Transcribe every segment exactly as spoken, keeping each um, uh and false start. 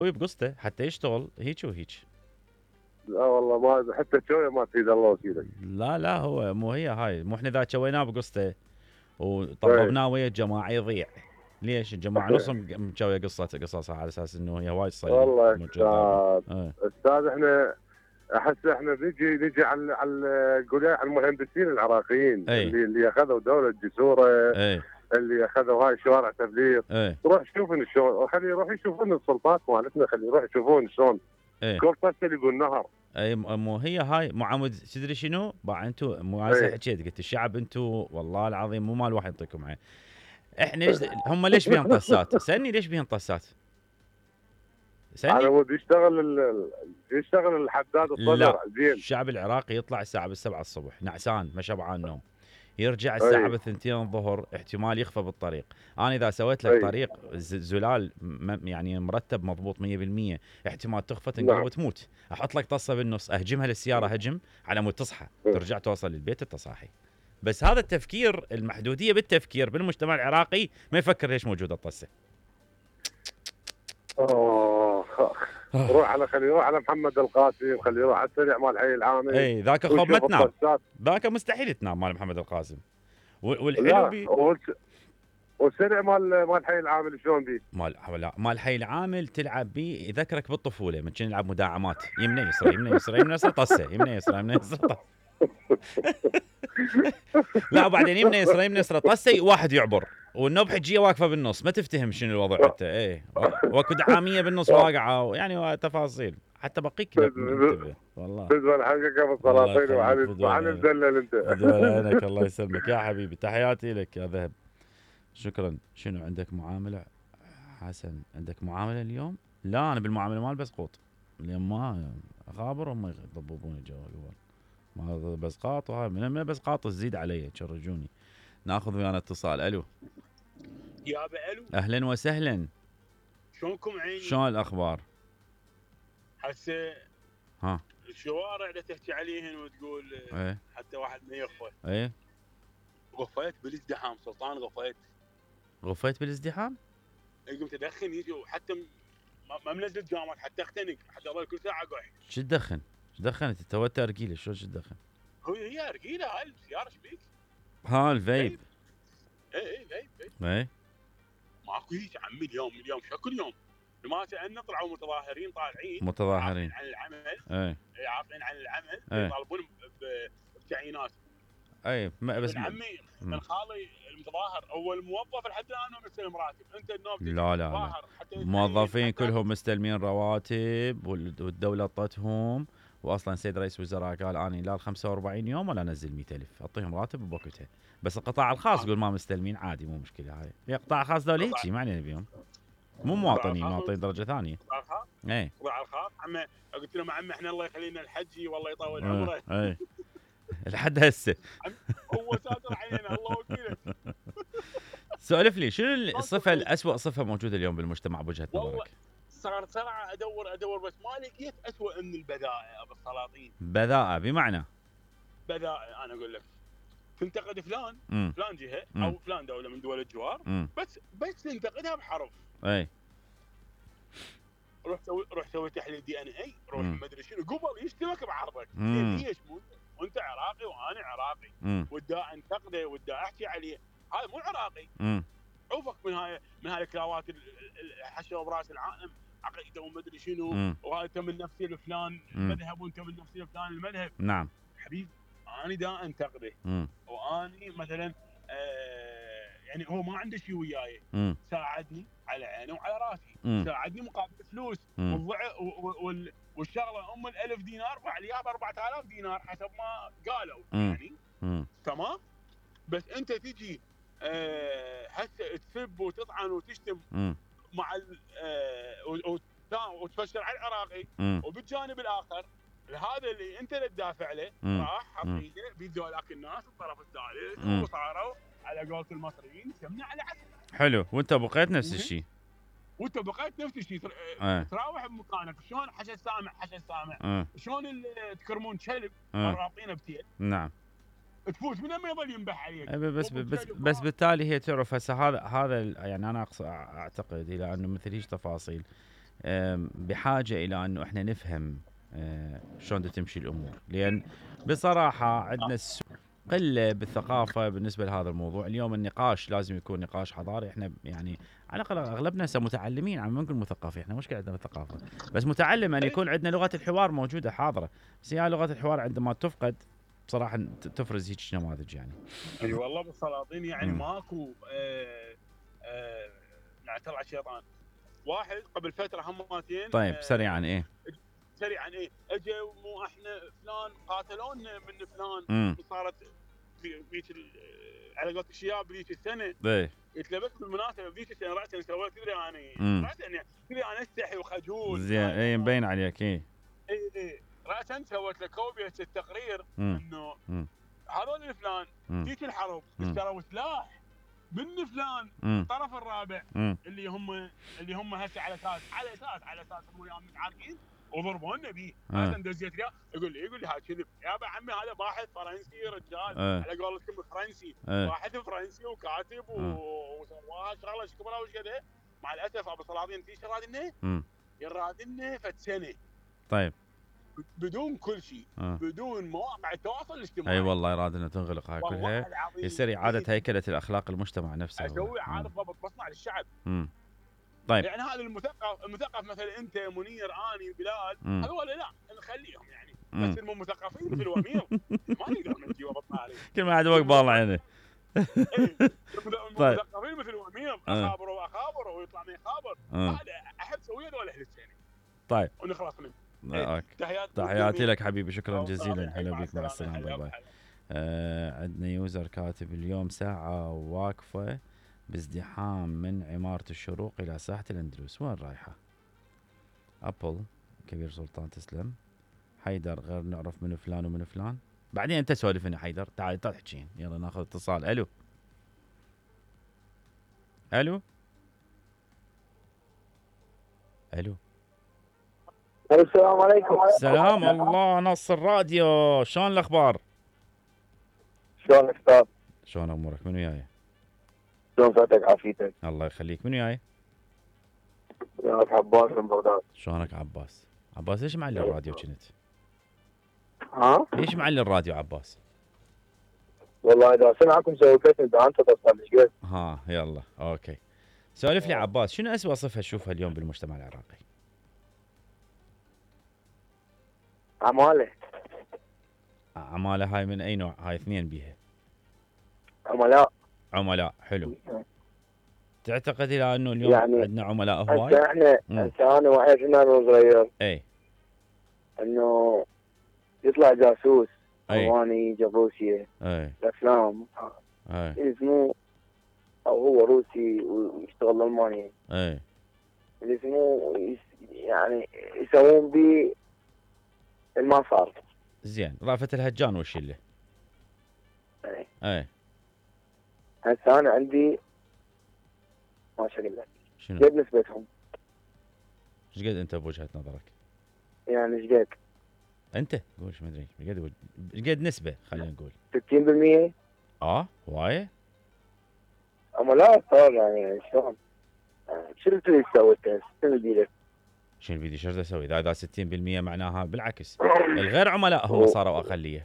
بقصته حتى يشتغل هيك وهيك. لا والله ما حتى الشويه ما تفيد الله وكيلك. لا لا هو مو هي هاي، مو احنا ذا شويناه بقصته إيه. وطببناه ويا الجماعه يضيع. ليش الجماعه نصهم مشويه قصه قصصها على اساس انه هي وايد صيده والله موجود غابه. استاذ ايه. استاذ احنا احس احنا نجي نجي على على قولي على المهندسين العراقيين ايه اللي اللي اخذوا دوله جسوره، ايه اللي اخذوا هاي شوارع تبليغ. ايه روح شوفن شلون، خلي يروح يشوفون السلطات مالتنا، خلي يروح يشوفون شلون ايه كل طفل يقول نهر. اي مو هي هاي معامد تدري شنو؟ با انتم مو هسه ايه. حكيت قلت الشعب انتم والله العظيم مو مال واحد يعطيكم معي. احنا ليش هم ليش بيهم طسات؟ سالني ليش بيهم طسات؟ على سالني. مود يشتغل ال... يشتغل الحداد الصدر لا زين. الشعب العراقي يطلع الساعه بالسبعة الصبح نعسان ما شبعان نوم، يرجع الساعه بالثنتين الظهر احتمال يخفى بالطريق. انا اذا سويت لك أي. طريق زلال م- يعني مرتب مضبوط مية بالمية احتمال تخفى تنقلب نعم. وتموت. احط لك طصه بالنص اهجمها للسياره هجم على مود تصحى م. ترجع توصل للبيت انت صاحي. بس هذا التفكير، المحدوديه بالتفكير بالمجتمع العراقي ما يفكر ليش موجوده الطسه. اوه روح على خليه يروح على محمد القاسم، خليه يروح على السريع مال الحي العامل. اي ذاك خوب ما تنام، ذاك مستحيل تنام مال محمد القاسم. والحلو بي والسريع مال مال الحي العامل شلون بي؟ مال لا مال الحي العامل تلعب بيه يذكرك بالطفوله من كنا نلعب مداعمات يمنى يسرى يمنى يسرى يمنى يسرى طسه يمنى يسرى يمنى يسرى طسه. لا وبعدين يمنى يسرى يمنى يسرى طسه واحد يعبر والنوب حجيه واقفه بالنص ما تفتهم شنو الوضع حتى ايه واكو دعاميه بالنص واقعه يعني تفاصيل حتى بقيك منتبه والله. تزول حقك ابو السلاطين وعن مدلل انت. عينك الله يسلمك يا حبيبي تحياتي لك يا ذهب. شكرا. شنو عندك معامله حسن؟ عندك معامله اليوم؟ لا انا بالمعامله مال بسقوط اليوم ما اخابر هم يضببوني الجوال ما بسقاط وهاي من بسقاط تزيد علي تشرجوني. ناخذ ويانا اتصال. الو يا ابا الو. اهلا وسهلا. شلونكم عيني؟ شلون الاخبار؟ هسه ها الشوارع اللي تحكي عليهن وتقول ايه حتى واحد ما يخفى. ايه غفيت بالازدحام سلطان غفيت. غفيت بالازدحام؟ اي قمت ادخن يجي وحتى ما منزل جامات حتى اختنق حتى اظل كل ساعه اقح. شو تدخن؟ شو دخنت انت وانت رجيله شلون شو تدخن؟ هو هي رجيله هاي السياره ايش بيك؟ ها الفيب. اي اي فيب فيب. اي ماكو هيك عمي اليوم اليوم شو كل يوم ما سالنا طلعوا متظاهرين طالعين متظاهرين عن العمل. اي اي عارفين عن العمل اي. يطالبون بتعيينات. اي بس عمي من خالي المتظاهر هو الموظف لحد الان ما مستلم راتب. انت النوب لا لا, لا. الموظفين كلهم مستلمين رواتب والدوله اعطتهم. واصلا سيد رئيس وزراء قال اني لا خمسة وأربعين يوم ولا انزل مئة ألف اعطيهم راتب بوقتها. بس القطاع الخاص يقول ما مستلمين عادي مو مشكله هاي. هي قطاع خاص دولي هيك ما علينا بيهم مو مواطنين مواطنين درجه ثانيه. قطاع الخاص اي قطاع الخاص. عمي قلت لهم عمي احنا الله يخلينا الحجي والله يطول عمره. اي لحد هسه هو ساتر علينا الله وكيله. سولف لي شنو الصفه الأسوأ صفه موجوده اليوم بالمجتمع بوجهه نظرك؟ صار بسرعه ادور ادور بس ما لقيت اسوء من البذاءه ابو السلاطين. بذاءه بمعنى؟ بذاءه انا اقول لك تنتقد فلان مم. فلان جهه مم. او فلان دوله من دول الجوار مم. بس بس تنتقدها بحرف. اي روح سوي روح سوي تحليل دي ان اي روح ما ادري شنو قبل يشتمك بعرضك. ليش وانت عراقي وانا عراقي ودا انتقده ودا احكي عليه هذا مو عراقي. امم عوفك من هاي من هاي الكلاوات الحشوه براس العالم عقيده وما ادري شنو وهذا انت من نفس الفلان المذهب وانت من نفس الفلان المذهب. نعم حبيبي انا دا انتقده واني مثلا آه يعني هو ما عنده شيء وياي ساعدني على عيني وعلى راسي. مم. ساعدني مقابل فلوس والشغله ام الألف دينار وعليها بأربعة آلاف دينار حسب ما قالوا. مم. يعني مم. تمام. بس انت تجي أه هسه تسب وتطعن وتشتم مم. مع أه وتفشل على العراقي. مم. وبالجانب الاخر هذا اللي انت اللي تدافع له راح حط ايده بذولاك الناس الطرف الثالث وصاروا على قولة المصريين سمنه على عسل. حلو وانت بقيت نفس الشيء. وانت بقيت نفس الشيء اه. تراوح بمكانك شلون حشد سامع حشد سامع اه. شلون اللي تكرمون كلب اه. رابطينه بتيل. نعم تفوت من ما يظل ينبح عليك. بس بس بس بالتالي هي تعرف هسه هذا هذا يعني انا اعتقد الى انه مثل هيك تفاصيل بحاجه الى انه احنا نفهم شلون تمشي الامور، لان بصراحه عندنا قله بالثقافه بالنسبه لهذا الموضوع. اليوم النقاش لازم يكون نقاش حضاري، احنا يعني على الاقل اغلبنا هسه متعلمين، عم نقول مثقفين، احنا مشكله عندنا ثقافه بس متعلم ان يكون عندنا لغه الحوار موجوده حاضره، بس هي لغه الحوار عندما تفقد بصراحه تفرز هيك نماذج يعني. اي والله بالسلاطين يعني ماكو آه آه نعترض على الشيطان. واحد قبل فتره هماتين طيب آه سريعا ايه سريعا ايه اجى مو احنا فلان قاتلونا من فلان وصارت بيك على قولة الشياب ذيك السنه. ايه قلت له بس بالمناسبه ذيك السنه راسا سويت تدري انا راسا يعني تدري انا استحي وخجول زين. اي مبين عليك. اي اي اي راسا سويت له كوبيه التقرير انه هذول الفلان ذيك الحرب اشتروا سلاح من فلان الطرف الرابع م. اللي هم اللي هم هسه على اساس على اساس على اساس هم وياهم متعاركين وضربونا بيه. هذا دزيت له يقول لي يقول لي هذا كذب يا ابا عمي، هذا باحث فرنسي رجال أه. على قولتكم فرنسي أه. باحث فرنسي وكاتب وسواها شغله ايش كبرها وش كذا. مع الاسف ابو سلاطين في شرادنا يرادنا فد سنه. طيب بدون كل شيء أه. بدون مواقع التواصل الاجتماعي. اي والله يرادنا تنغلق هاي كلها، يصير اعاده هيكله الاخلاق المجتمع نفسه. اسوي عارف ضبط مصنع للشعب. امم طيب يعني هذا المثقف المثقف مثلا انت منير اني بلال هذول لا نخليهم يعني مم. بس المثقفين مثل ومير ما نقدر نجي وبطنا عليه كل ما عاد وقبال عينه. المثقفين مثل ومير اخابر واخابر ويطلع من يخابر. هذا احب اسويه هذول اهل السنه. طيب ونخلص منه. تحياتي تحياتي لك حبيبي، شكرا جزيلا. هلا بك، مع السلامه. باي باي. آه عندنا يوزر كاتب اليوم ساعه واقفه بازدحام من عمارة الشروق إلى ساحة الأندلس، وين رايحة؟ أبل كبير سلطان تسلم. حيدر غير نعرف من فلان ومن فلان. بعدين أنت سولفني حيدر، تعال تعال تحكين. يلا ناخذ اتصال. ألو ألو ألو السلام عليكم. السلام. الله نص الراديو. شلون الأخبار؟ شلون أستاذ؟ شلون أمورك؟ من وياي؟ شلون صحتك عافيتك؟ الله يخليك. من وياي؟ وياك عباس من بغداد. شلونك عباس؟ عباس ليش معلي الراديو كنت؟ ها؟ ليش معلي الراديو عباس؟ والله اذا سمعكم سويت اذا انت تصل ايش قد؟ ها يلا اوكي. سولف لي عباس، شنو اسوء صفه تشوفها اليوم بالمجتمع العراقي؟ عماله. عماله هاي من اي نوع؟ هاي اثنين بيها. عملاء. عملاء حلو. تعتقد الى انه اليوم يعني عندنا عملاء هواي؟ هسه احنا هسه انا وعي كنا صغير. اي. انه يطلع جاسوس اي روماني يجي روسيا. اي. الافلام. اي. اسمه او هو روسي ويشتغل الماني. اي. اللي اسمه يعني يسوون بيه المصار. زين. رأفت الهجان وش اللي؟ اي. اي. هسه انا عندي ما شاء الله. شنو؟ قد نسبتهم؟ ايش قد انت بوجهة نظرك؟ يعني ايش قد؟ انت قول ايش ما ادري ايش قد ايش قد نسبة خلينا نقول. ستين بالمية. اه هواية؟ اما لا صار يعني شلون؟ شنو تريد تسوي انت؟ شنو بيدك؟ شنو بيدي شو اسوي؟ اذا اذا ستين بالمية معناها بالعكس الغير عملاء هم صاروا اقلية.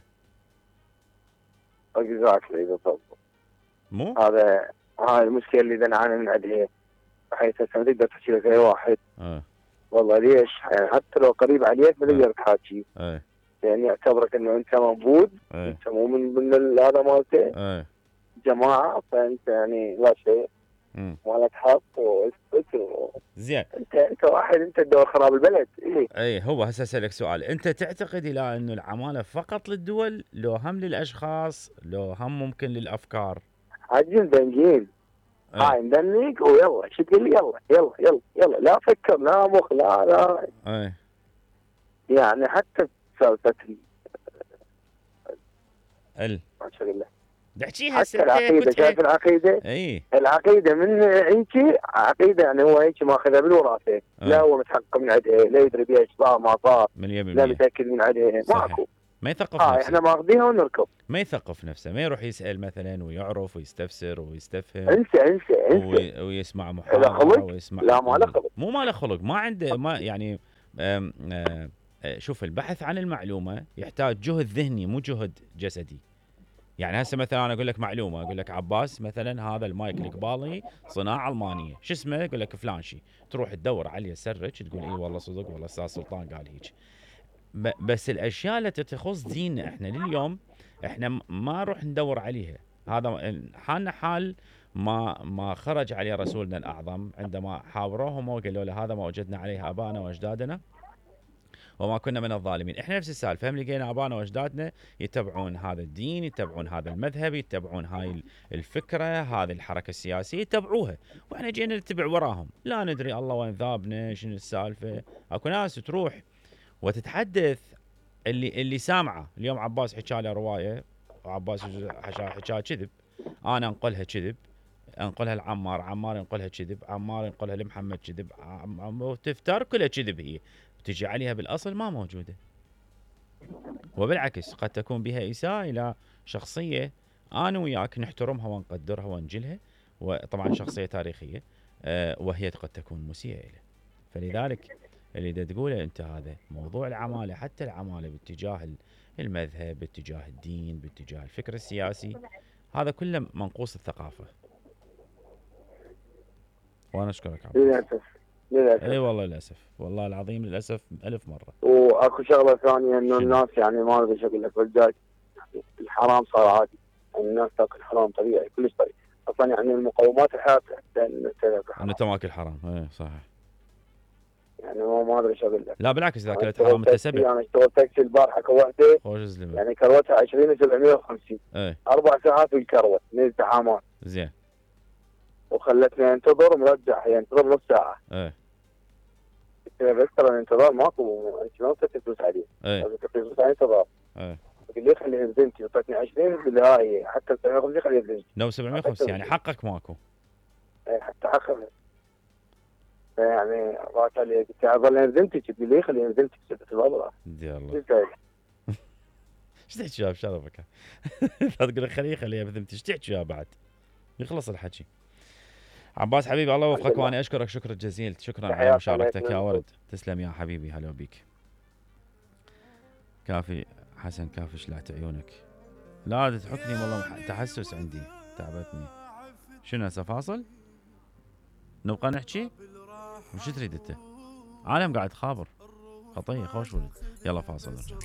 اكزاكتلي بالضبط. مو؟ هذا هاي المشكلة اللي نعاني من عندها، بحيث هسه ما تقدر تحكي لك اي واحد. اه والله ليش؟ يعني حتى لو قريب عليك ما تقدر تحاكي. ايه. يعني يعتبرك انه انت موجود. ايه. انت مو من من هذا مالته. ايه. جماعة، فانت يعني لا شيء. امم. ولا تحط واثبت و... زين. انت انت واحد انت تدور خراب البلد. ايه. اي هو هسه اسالك سؤال، انت تعتقد الى انه العمالة فقط للدول لو هم للاشخاص لو هم ممكن للافكار؟ عاجين بنجين. هاي ندنيك ويلا شو تقول لي؟ يلا يلا يلا يلا لا فكر لا مخ لا لا. اي. يعني حتى سالفة ال ما شاء الله. بحكيها حتى العقيدة، شايف العقيدة؟ اي. العقيدة من هيك عقيدة يعني هو هيك ماخذها بالوراثة. أي. لا هو متحقق من عندها، لا يدري بيها ايش صار ما صار. مليون لا بالمية. متأكد من عندها. ماكو. ما يثقف اه نفسه. احنا ماخذينها ونركض. ما يثقف نفسه، ما يروح يسال مثلا ويعرف ويستفسر ويستفهم. انسى انسى انسى. وي... ويسمع إذا محاضره خلق ويسمع. لا ما له خلق. مو ما له خلق، ما عنده ما يعني آم آم شوف، البحث عن المعلومه يحتاج جهد ذهني مو جهد جسدي. يعني هسه مثلا انا اقول لك معلومه، اقول لك عباس مثلا هذا المايك القبالي صناعه المانيه، شو اسمه؟ اقول لك فلان شي، تروح تدور عليه سرج تقول اي والله صدق والله استاذ سلطان قال هيك. بس الاشياء التي تخص ديننا احنا لليوم احنا ما نروح ندور عليها. هذا حالنا حال ما ما خرج عليه رسولنا الاعظم عندما حاوروهم وقالوا له هذا ما وجدنا عليه ابانا واجدادنا وما كنا من الظالمين. احنا نفس السالفه، هم لقينا ابانا واجدادنا يتبعون هذا الدين، يتبعون هذا المذهب، يتبعون هاي الفكره، هذه الحركه السياسيه يتبعوها، واحنا جينا نتبع وراهم، لا ندري الله وين ذابنا، شنو السالفه. اكو ناس تروح وتتحدث اللي اللي سامعه. اليوم عباس حكى له روايه، وعباس حكاها كذب، انا انقلها كذب، انقلها لعمار، عمار ينقلها كذب، عمار ينقلها لمحمد كذب، وتفتر كلها كذب، هي تجي عليها بالاصل ما موجوده. وبالعكس قد تكون بها اساءه الى شخصيه انا وياك نحترمها ونقدرها ونجلها، وطبعا شخصيه تاريخيه، وهي قد تكون مسيئه له. فلذلك اللي دا تقوله انت هذا موضوع العماله، حتى العماله باتجاه المذهب، باتجاه الدين، باتجاه الفكر السياسي، هذا كله منقوص الثقافه. وانا اشكرك عباس. للاسف للاسف. اي والله للاسف، والله العظيم للاسف الف مره. واكو شغله ثانيه انه الناس يعني ما ادري شو اقول لك، ولذلك الحرام صار عادي، الناس تاكل حرام طبيعي كلش طبيعي، اصلا يعني المقومات الحياه حتى انه تاكل حرام. انه تاكل حرام، اي صحيح. يعني ما ما ادري شو اقول لك. لا بالعكس اذا اكلت حرام انت سبب. انا اشتغلت تاكسي البارحه كوحده، خوش زلمه، يعني كروتها عشرين وسبعمية وخمسين، اي اربع ساعات بالكروت من الزحامات، زين، وخلتني انتظر ومرجع ينتظر نص ساعه. اي بس ترى الانتظار ماكو، انت ما بتعطي فلوس عليه، اي لازم تعطي فلوس على انتظار. اي قال لي خليها بنتي، اعطتني عشرين بالهاي حتى سبعمية وخمسين خليها بنتي. لو سبعمية وخمسين يعني حقك ماكو. اي حتى حقها. يعني رات علي قلت له ظل بنتي، تقول لي خليها بنتي سبت الوضع. يا الله ايش تحكي يا بشرفك؟ تقول لك خليه خليها بذمتي، ايش تحكي يا بعد؟ يخلص الحكي. عباس حبيبي الله يوفقك، وانا اشكرك شكر جزيل، شكرا على مشاركتك يا ورد، تسلم يا حبيبي، هلا بيك. كافي حسن كافي شلعت عيونك، لا تحكني والله تحسس عندي تعبتني. شنو هسه فاصل؟ نبقى نحكي؟ وش تريد انت؟ عالم قاعد تخابر خطيه خوش ولد. يلا فاصل نرجع.